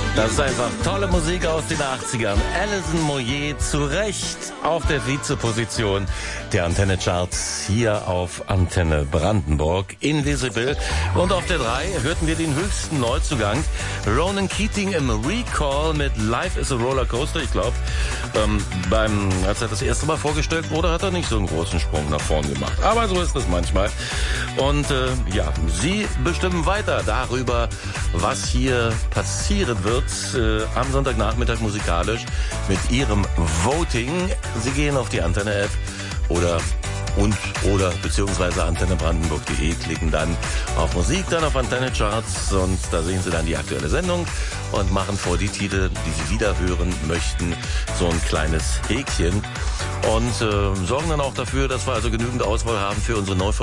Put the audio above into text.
Das ist einfach tolle Musik aus den 80ern. Alison Moyet zu Recht auf der Vizeposition der Antenne-Charts hier auf Antenne Brandenburg. Invisible. Und auf der 3 hörten wir den höchsten Neuzugang. Ronan Keating im Recall mit Life is a Rollercoaster. Ich glaube, als er das erste Mal vorgestellt wurde, hat er nicht so einen großen Sprung nach vorn gemacht. Aber so ist es manchmal. Und Sie bestimmen weiter darüber, was hier passieren wird am Sonntagnachmittag musikalisch mit Ihrem Voting. Sie gehen auf die Antenne-App oder beziehungsweise antennebrandenburg.de, klicken dann auf Musik, dann auf Antenne Charts und da sehen Sie dann die aktuelle Sendung und machen vor die Titel, die Sie wieder hören möchten, so ein kleines Häkchen und sorgen dann auch dafür, dass wir also genügend Auswahl haben für unsere